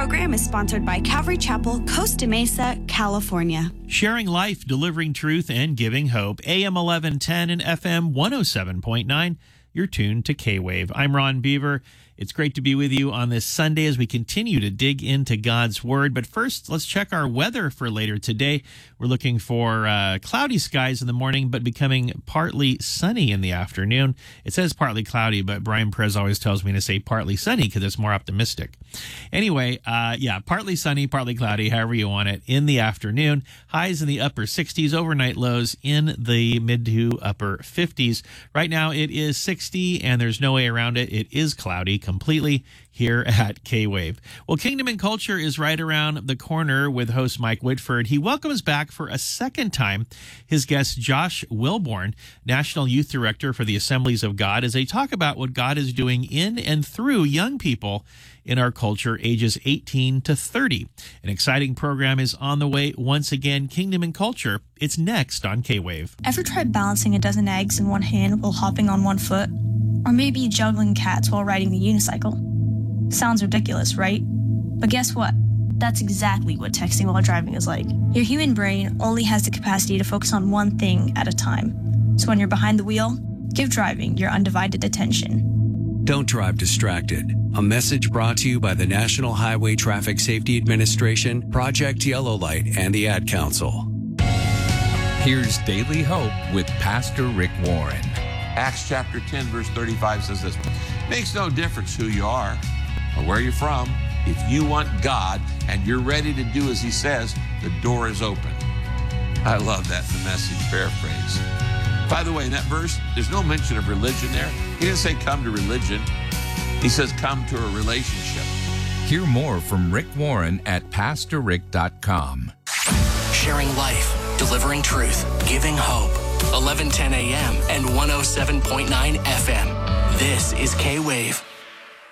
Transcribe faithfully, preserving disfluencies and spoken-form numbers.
program is sponsored by Calvary Chapel, Costa Mesa, California. Sharing life, delivering truth, and giving hope. A M eleven ten and F M one oh seven point nine. You're tuned to K-Wave. I'm Ron Beaver. It's great to be with you on this Sunday as we continue to dig into God's Word. But first, let's check our weather for later today. We're looking for uh, cloudy skies in the morning, but becoming partly sunny in the afternoon. It says partly cloudy, but Brian Perez always tells me to say partly sunny because it's more optimistic. Anyway, uh, yeah, partly sunny, partly cloudy, however you want it, in the afternoon. Highs in the upper sixties, overnight lows in the mid to upper fifties. Right now, it is sixty, and there's no way around it. It is cloudy completely here at K-Wave. Well, Kingdom and Culture is right around the corner with host Mike Whitford. He welcomes back for a second time his guest Josh Wilborn, National Youth Director for the Assemblies of God, as they talk about what God is doing in and through young people in our culture, ages eighteen to thirty. An exciting program is on the way once again. Kingdom and Culture. It's next on K-Wave. Ever tried balancing a dozen eggs in one hand while hopping on one foot? Or maybe juggling cats while riding the unicycle? Sounds ridiculous, right? But guess what? That's exactly what texting while driving is like. Your human brain only has the capacity to focus on one thing at a time. So when you're behind the wheel, give driving your undivided attention. Don't drive distracted. A message brought to you by the National Highway Traffic Safety Administration, Project Yellow Light, and the Ad Council. Here's Daily Hope with Pastor Rick Warren. Acts chapter ten, verse thirty-five says this: makes no difference who you are or where you're from. If you want God and you're ready to do as he says, the door is open. I love that in the Message paraphrase. By the way, in that verse, there's no mention of religion there. He didn't say come to religion. He says come to a relationship. Hear more from Rick Warren at pastor rick dot com. Sharing life, delivering truth, giving hope. eleven ten a.m. and one oh seven point nine F M. This is K-Wave.